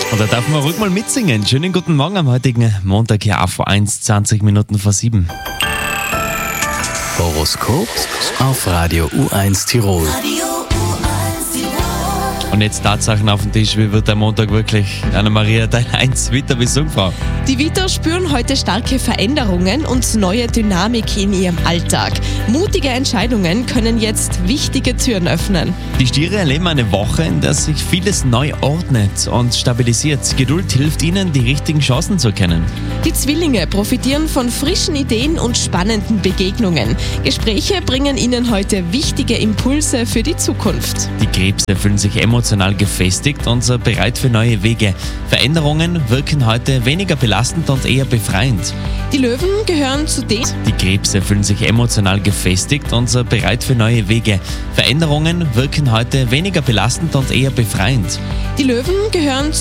Und da darf man ruhig mal mitsingen. Schönen guten Morgen am heutigen Montag hier auf 1, 20 Minuten vor 7. Horoskop auf Radio U1 Tirol. Und jetzt Tatsachen auf den Tisch. Wie wird der Montag wirklich? Anna-Maria, Teil 1, Witter bis Jungfrau. Die Witter spüren heute starke Veränderungen und neue Dynamik in ihrem Alltag. Mutige Entscheidungen können jetzt wichtige Türen öffnen. Die Stiere erleben eine Woche, in der sich vieles neu ordnet und stabilisiert. Geduld hilft ihnen, die richtigen Chancen zu erkennen. Die Zwillinge profitieren von frischen Ideen und spannenden Begegnungen. Gespräche bringen ihnen heute wichtige Impulse für die Zukunft. Die Krebse fühlen sich emotional gefestigt und sind bereit für neue Wege. Veränderungen wirken heute weniger belastend und eher befreiend. Die Löwen gehören zu den... Die Krebse fühlen sich emotional gefestigt und sind bereit für neue Wege. Veränderungen wirken heute weniger belastend und eher befreiend. Die Löwen gehören